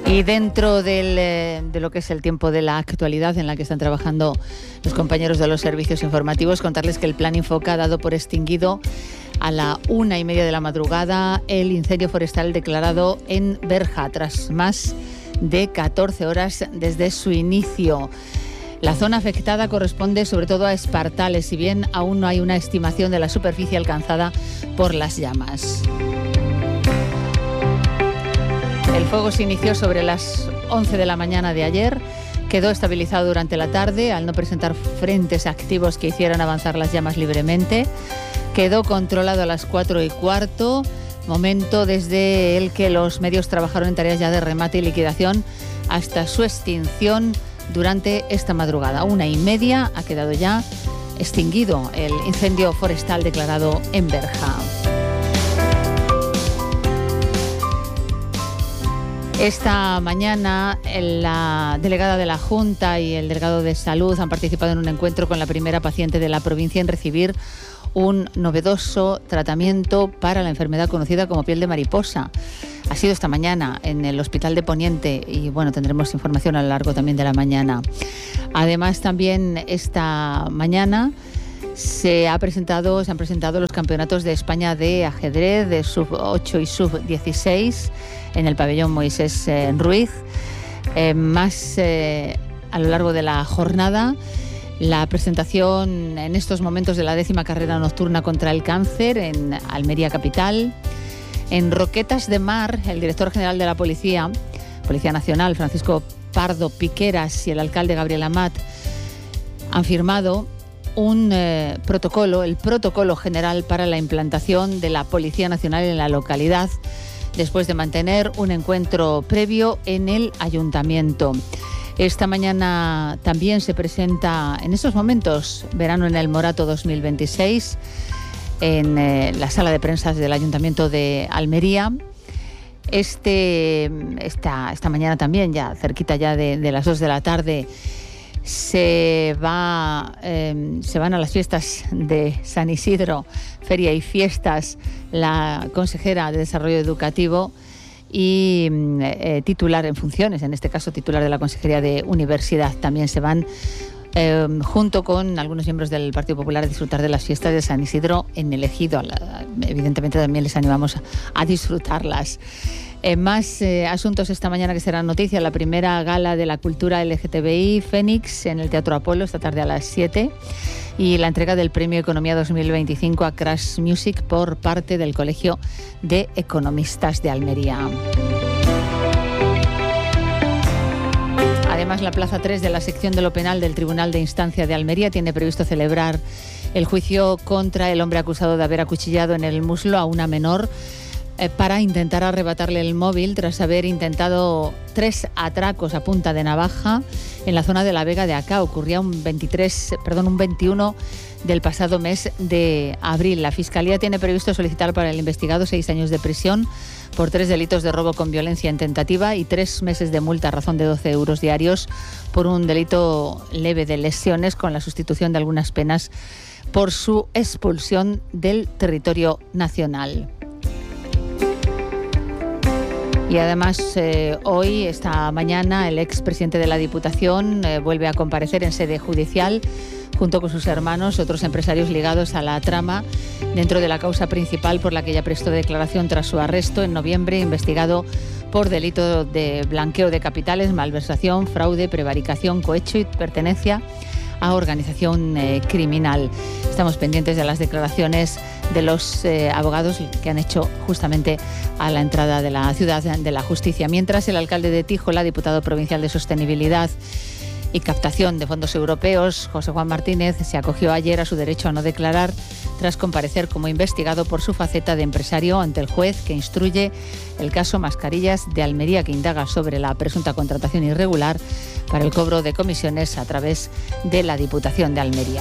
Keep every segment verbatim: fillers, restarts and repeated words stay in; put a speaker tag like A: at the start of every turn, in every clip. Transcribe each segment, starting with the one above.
A: Y dentro del, de lo que es el tiempo de la actualidad en la que están trabajando los compañeros de los servicios informativos, contarles que el Plan Infoca ha dado por extinguido a la una y media de la madrugada el incendio forestal declarado en Berja, tras más de catorce horas desde su inicio. La zona afectada corresponde sobre todo a Espartales, si bien aún no hay una estimación de la superficie alcanzada por las llamas. El fuego se inició sobre las once de la mañana de ayer, quedó estabilizado durante la tarde al no presentar frentes activos que hicieran avanzar las llamas libremente. Quedó controlado a las cuatro y cuarto, momento desde el que los medios trabajaron en tareas ya de remate y liquidación hasta su extinción durante esta madrugada. Una y media ha quedado ya extinguido el incendio forestal declarado en Berja. Esta mañana la delegada de la Junta y el delegado de Salud han participado en un encuentro con la primera paciente de la provincia en recibir un novedoso tratamiento para la enfermedad conocida como piel de mariposa. Ha sido esta mañana en el Hospital de Poniente y bueno, tendremos información a lo largo también de la mañana. Además, también esta mañana se ha presentado, se han presentado los campeonatos de España de ajedrez de sub ocho y sub dieciséis en el pabellón Moisés eh, Ruiz. Eh, más eh, a lo largo de la jornada, la presentación en estos momentos de la décima carrera nocturna contra el cáncer en Almería capital. En Roquetas de Mar, el director general de la Policía, Policía Nacional, Francisco Pardo Piqueras, y el alcalde Gabriel Amat han firmado un eh, protocolo, el protocolo general para la implantación de la Policía Nacional en la localidad, después de mantener un encuentro previo en el ayuntamiento. Esta mañana también se presenta, en estos momentos, Verano en el Morato dos mil veintiséis, en eh, la sala de prensa del Ayuntamiento de Almería. Este, esta, esta mañana también, ya cerquita ya de, de las dos de la tarde, se, va, eh, se van a las fiestas de San Isidro, feria y fiestas, la consejera de Desarrollo Educativo y eh, titular en funciones, en este caso titular de la Consejería de Universidad. También se van eh, junto con algunos miembros del Partido Popular a disfrutar de las fiestas de San Isidro en el Ejido. Evidentemente también les animamos a, a disfrutarlas. Eh, más eh, asuntos esta mañana que serán noticia. La primera gala de la cultura L G T B I Fénix en el Teatro Apolo esta tarde a las siete, y la entrega del Premio Economía dos mil veinticinco a Crash Music por parte del Colegio de Economistas de Almería. Además, la Plaza tres de la sección de lo penal del Tribunal de Instancia de Almería tiene previsto celebrar el juicio contra el hombre acusado de haber acuchillado en el muslo a una menor eh, para intentar arrebatarle el móvil tras haber intentado tres atracos a punta de navaja en la zona de la Vega de Acá. Ocurría un veintitrés, perdón, un veintiuno del pasado mes de abril. La Fiscalía tiene previsto solicitar para el investigado seis años de prisión por tres delitos de robo con violencia en tentativa y tres meses de multa a razón de doce euros diarios por un delito leve de lesiones, con la sustitución de algunas penas por su expulsión del territorio nacional. Y además, eh, hoy, esta mañana, el expresidente de la Diputación eh, vuelve a comparecer en sede judicial junto con sus hermanos, otros empresarios ligados a la trama dentro de la causa principal por la que ya prestó declaración tras su arresto en noviembre, investigado por delito de blanqueo de capitales, malversación, fraude, prevaricación, cohecho y pertenencia a organización eh, criminal. Estamos pendientes de las declaraciones de los eh, abogados que han hecho justamente a la entrada de la ciudad de la justicia. Mientras, el alcalde de Tíjola, diputado provincial de Sostenibilidad y Captación de Fondos Europeos, José Juan Martínez, se acogió ayer a su derecho a no declarar tras comparecer como investigado por su faceta de empresario ante el juez que instruye el caso Mascarillas de Almería, que indaga sobre la presunta contratación irregular para el cobro de comisiones a través de la Diputación de Almería.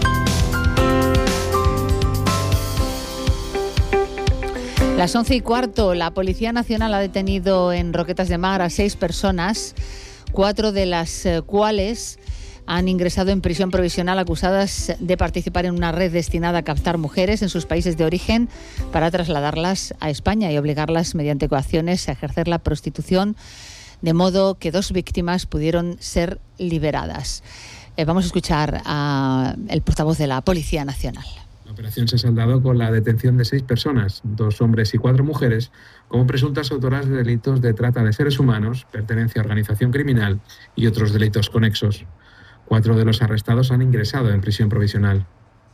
A: Las once y cuarto, la Policía Nacional ha detenido en Roquetas de Mar a seis personas, cuatro de las cuales han ingresado en prisión provisional acusadas de participar en una red destinada a captar mujeres en sus países de origen para trasladarlas a España y obligarlas mediante coacciones a ejercer la prostitución de modo que dos víctimas pudieron ser liberadas. Eh, vamos a escuchar al portavoz de la Policía Nacional.
B: La operación se ha saldado con la detención de seis personas, dos hombres y cuatro mujeres, como presuntas autoras de delitos de trata de seres humanos, pertenencia a organización criminal y otros delitos conexos. Cuatro de los arrestados han ingresado en prisión provisional.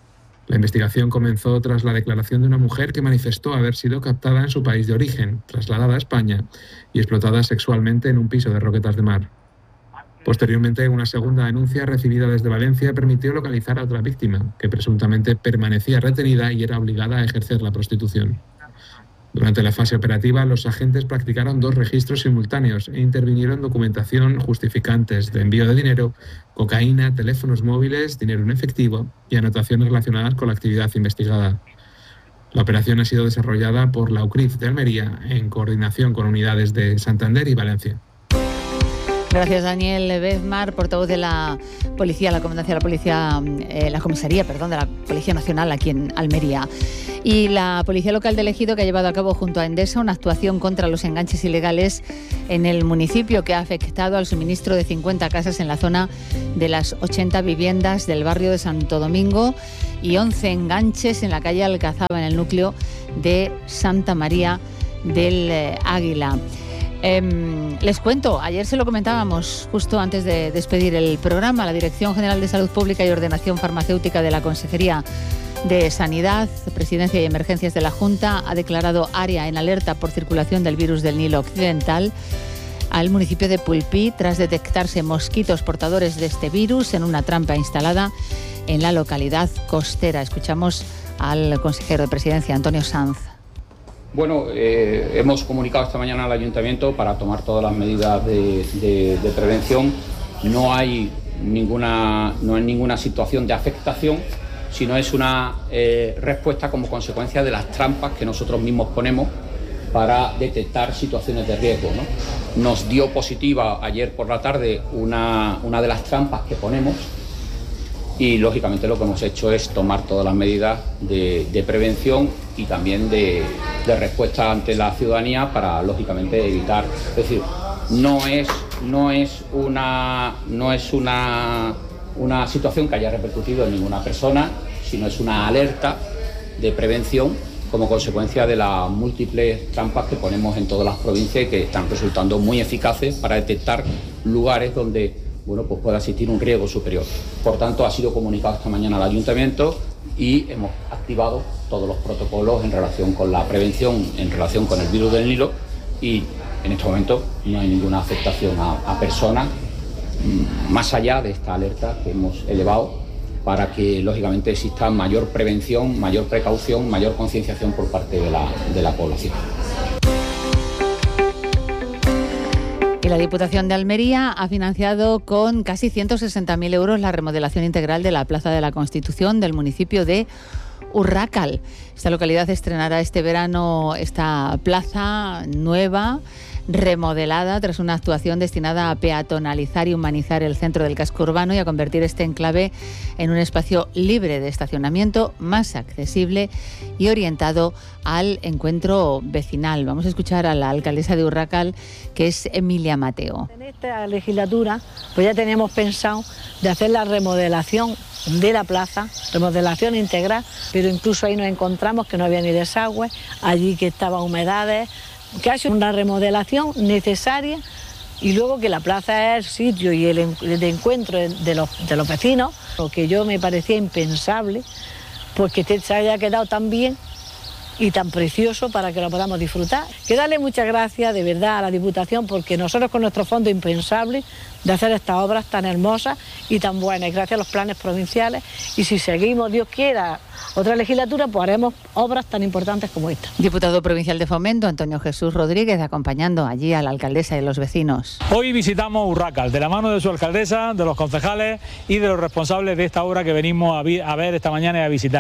B: La investigación comenzó tras la declaración de una mujer que manifestó haber sido captada en su país de origen, trasladada a España y explotada sexualmente en un piso de Roquetas de Mar. Posteriormente, una segunda denuncia recibida desde Valencia permitió localizar a otra víctima, que presuntamente permanecía retenida y era obligada a ejercer la prostitución. Durante la fase operativa, los agentes practicaron dos registros simultáneos e intervinieron documentación, justificantes de envío de dinero, cocaína, teléfonos móviles, dinero en efectivo y anotaciones relacionadas con la actividad investigada. La operación ha sido desarrollada por la U C R I F de Almería en coordinación con unidades de Santander y Valencia.
A: Gracias, Daniel Bezmar, portavoz de la Policía, la Comandancia de la Policía, eh, la Comisaría, perdón, de la Policía Nacional aquí en Almería. Y la Policía Local de Ejido, que ha llevado a cabo junto a Endesa una actuación contra los enganches ilegales en el municipio, que ha afectado al suministro de cincuenta casas en la zona de las ochenta viviendas del barrio de Santo Domingo y once enganches en la calle Alcazaba, en el núcleo de Santa María del eh, Águila. Eh, les cuento, ayer se lo comentábamos justo antes de despedir el programa, la Dirección General de Salud Pública y Ordenación Farmacéutica de la Consejería de Sanidad, Presidencia y Emergencias de la Junta ha declarado área en alerta por circulación del virus del Nilo Occidental al municipio de Pulpí tras detectarse mosquitos portadores de este virus en una trampa instalada en la localidad costera. Escuchamos al consejero de Presidencia, Antonio Sanz.
C: Bueno, eh, hemos comunicado esta mañana al Ayuntamiento para tomar todas las medidas de, de, de prevención. No hay ninguna, no hay ninguna situación de afectación, sino es una eh, respuesta como consecuencia de las trampas que nosotros mismos ponemos para detectar situaciones de riesgo, ¿no? Nos dio positiva ayer por la tarde una, una de las trampas que ponemos y, lógicamente, lo que hemos hecho es tomar todas las medidas de, de prevención y también de, de respuesta ante la ciudadanía para, lógicamente, evitar. Es decir, no es, no es, una, no es una, una situación que haya repercutido en ninguna persona, sino es una alerta de prevención como consecuencia de las múltiples trampas que ponemos en todas las provincias y que están resultando muy eficaces para detectar lugares donde bueno, pues pueda existir un riesgo superior. Por tanto, ha sido comunicado esta mañana al Ayuntamiento y hemos activado todos los protocolos en relación con la prevención, en relación con el virus del Nilo, y en este momento no hay ninguna afectación a, a personas, más allá de esta alerta que hemos elevado para que, lógicamente, exista mayor prevención, mayor precaución, mayor concienciación por parte de la, de la población.
A: Y la Diputación de Almería ha financiado con casi ciento sesenta mil euros la remodelación integral de la Plaza de la Constitución del municipio de Urrácal. Esta localidad estrenará este verano esta plaza nueva, remodelada, tras una actuación destinada a peatonalizar y humanizar el centro del casco urbano y a convertir este enclave en un espacio libre de estacionamiento, más accesible y orientado al encuentro vecinal. Vamos a escuchar a la alcaldesa de Urrácal, que es Emilia Mateo.
D: En esta legislatura pues ya teníamos pensado de hacer la remodelación de la plaza, remodelación integral, pero incluso ahí nos encontramos que no había ni desagüe, allí que estaban humedades, que ha sido una remodelación necesaria, y luego que la plaza es el sitio y el de encuentro de los, de los vecinos, lo que yo me parecía impensable, pues que se haya quedado tan bien y tan precioso para que lo podamos disfrutar. Que darle muchas gracias de verdad a la Diputación, porque nosotros con nuestro fondo impensable de hacer estas obras tan hermosas y tan buenas, gracias a los planes provinciales, y si seguimos, Dios quiera, otra legislatura, pues haremos obras tan importantes como esta.
A: Diputado provincial de Fomento, Antonio Jesús Rodríguez, acompañando allí a la alcaldesa y a los vecinos.
E: Hoy visitamos Urrácal, de la mano de su alcaldesa, de los concejales y de los responsables de esta obra que venimos a, vi- a ver esta mañana y a visitar.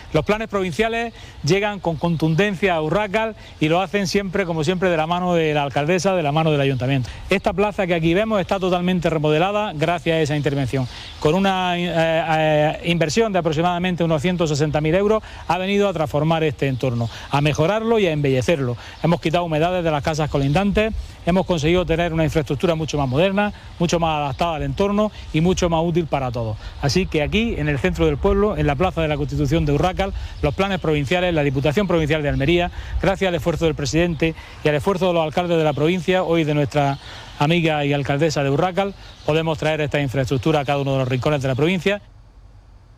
E: Los planes provinciales llegan con contundencia a Urracal y lo hacen siempre, como siempre, de la mano de la alcaldesa, de la mano del ayuntamiento. Esta plaza que aquí vemos está totalmente remodelada gracias a esa intervención. Con una eh, eh, inversión de aproximadamente unos ciento sesenta mil euros ha venido a transformar este entorno, a mejorarlo y a embellecerlo. Hemos quitado humedades de las casas colindantes, hemos conseguido tener una infraestructura mucho más moderna, mucho más adaptada al entorno y mucho más útil para todos. Así que aquí, en el centro del pueblo, en la Plaza de la Constitución de Urracal, los planes provinciales, la Diputación Provincial de Almería, gracias al esfuerzo del presidente y al esfuerzo de los alcaldes de la provincia, hoy de nuestra amiga y alcaldesa de Urracal, podemos traer esta infraestructura a cada uno de los rincones de la provincia.